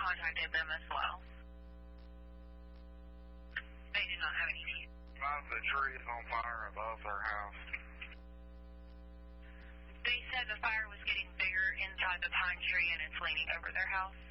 contacted them as well. They did not have any fuse. The tree is on fire above their house. They said the fire was getting bigger inside the pine tree and it's leaning over their house.